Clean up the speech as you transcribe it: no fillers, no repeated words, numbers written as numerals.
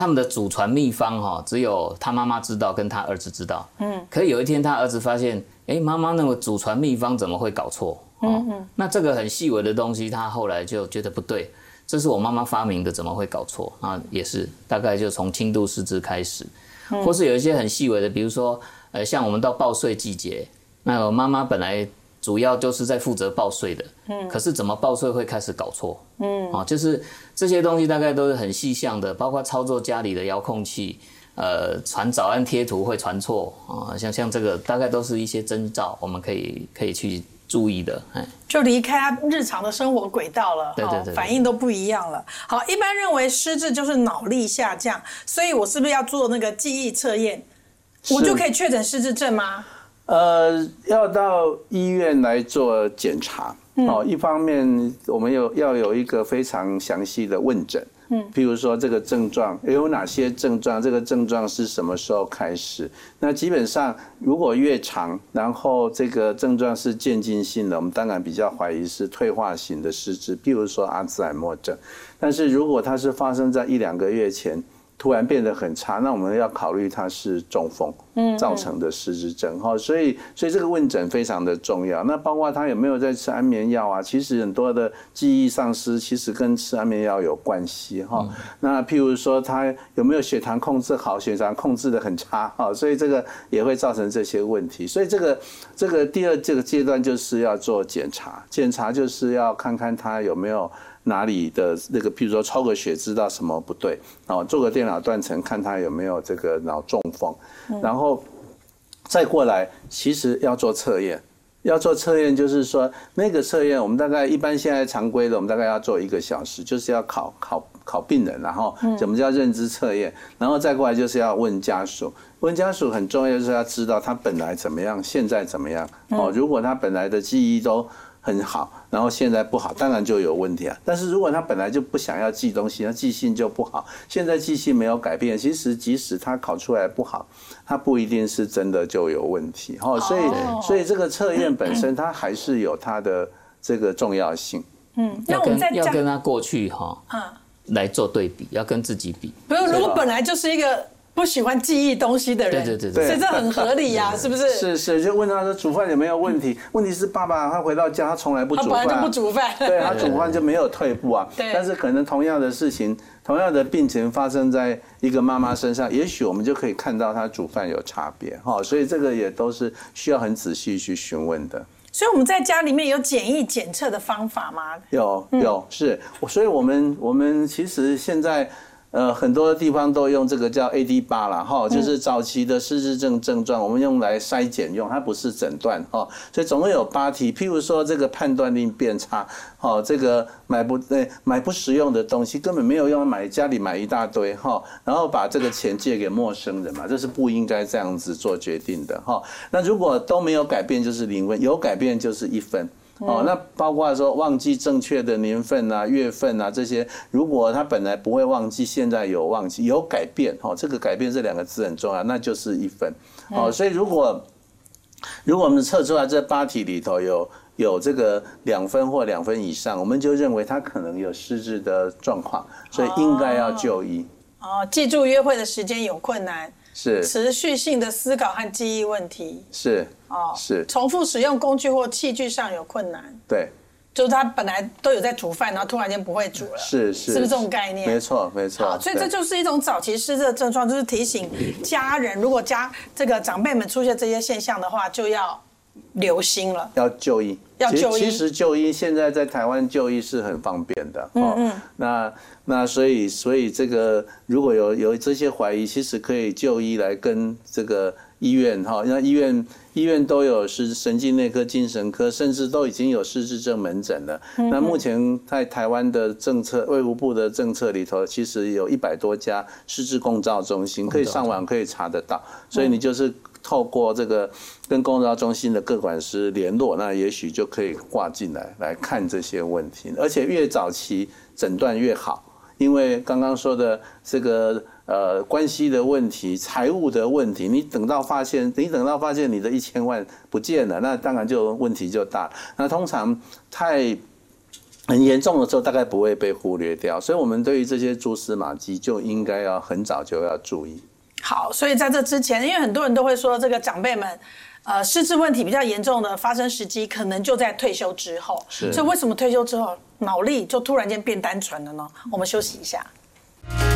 他们的祖传秘方只有他妈妈知道，跟他儿子知道。可是有一天他儿子发现，妈妈那个祖传秘方怎么会搞错？那这个很细微的东西，他后来就觉得不对，这是我妈妈发明的，怎么会搞错？也是大概就从轻度失智开始，或是有一些很细微的，比如说像我们到报税季节，那我妈妈本来主要就是在负责报税的，可是怎么报税会开始搞错？就是这些东西大概都是很细项的，包括操作家里的遥控器，传早安贴图会传错像这个大概都是一些征兆，我们可以去注意的， 就离开他日常的生活轨道了， 对， 反应都不一样了。好，一般认为失智就是脑力下降，所以我是不是要做那个记忆测验，我就可以确诊失智症吗？ 要到医院来做检查。一方面我们要有一个非常详细的问诊。譬如说这个症状有哪些症状，这个症状是什么时候开始？那基本上如果越长，然后这个症状是渐进性的，我们当然比较怀疑是退化型的失智，譬如说阿兹海默症。但是如果它是发生在1-2个月前，突然变得很差，那我们要考虑它是中风造成的失智症。所以这个问诊非常的重要。那包括他有没有在吃安眠药啊，其实很多的记忆丧失其实跟吃安眠药有关系。那譬如说他有没有血糖控制好，血糖控制的很差，所以这个也会造成这些问题。所以这个第二这个阶段就是要做检查，检查就是要看看他有没有哪里的那个，譬如说抽个血知道什么不对，做个电脑断层看他有没有这个脑中风，然后再过来其实要做测验。要做测验就是说那个测验我们大概一般现在常规的我们大概要做1个小时，就是要考病人，然后什么叫认知测验，然后再过来就是要问家属。问家属很重要，就是要知道他本来怎么样，现在怎么样。如果他本来的记忆都很好，然后现在不好，当然就有问题啊。但是如果他本来就不想要记东西，他记性就不好，现在记性没有改变，其实即使他考出来不好，他不一定是真的就有问题。所以这个测验本身它还是有它的这个重要性。 要跟他过去来做对比，要跟自己比。 不是，如果本来就是一个不喜欢记忆东西的人， 对， 所以这很合理呀，是不是？ 是，就问他说煮饭有没有问题？问题是爸爸他回到家他从来不煮饭， 他本来就不煮饭， 对，他煮饭就没有退步啊。但是可能同样的事情，同样的病情发生在一个妈妈身上，也许我们就可以看到她煮饭有差别所以这个也都是需要很仔细去询问的。 所以我们在家里面有简易检测的方法吗？ 有是，所以我们其实现在很多地方都用这个叫 AD8 啦就是早期的失智症症状，我们用来筛检用，它不是诊断所以总共有8题，譬如说这个判断力变差这个买不实用的东西，根本没有用，家里买一大堆然后把这个钱借给陌生人嘛，这是不应该这样子做决定的那如果都没有改变就是0分，有改变就是1分。那包括说忘记正确的年份啊、月份啊这些，如果他本来不会忘记，现在有忘记，有改变这个改变这2个字很重要，那就是1分。所以如果我们测出来这8题里头有这个2分或2分以上，我们就认为他可能有失智的状况，所以应该要就医。 记住约会的时间有困难， 是持续性的思考和记忆问题， 是重复使用工具或器具上有困难， 对， 就是他本来都有在煮饭，然后突然间不会煮了，是不是这种概念？ 没错。 所以这就是一种早期失智的症状，就是提醒家人，如果这个长辈们出现这些现象的话，就要留心了， 要就医。其实就医现在在台湾就医是很方便的那所以这个如果有这些怀疑，其实可以就医来跟这个医院那医院都有神经内科、精神科，甚至都已经有失智症门诊了。那目前在台湾的政策，卫福部的政策里头，其实有100多家失智共照中心，可以上网可以查得到，所以你就是透过这个跟共照中心的个管师联络，那也许就可以挂进来看这些问题，而且越早期诊断越好，因为刚刚说的这个关系的问题、财务的问题，你等到发现你的1000万不见了，那当然就问题就大。那通常很严重的时候，大概不会被忽略掉。所以，我们对于这些蛛丝马迹，就应该要很早就要注意。 好，所以在这之前，因为很多人都会说，这个长辈们，失智问题比较严重的发生时机，可能就在退休之后。所以为什么退休之后脑力就突然间变单纯了呢？我们休息一下。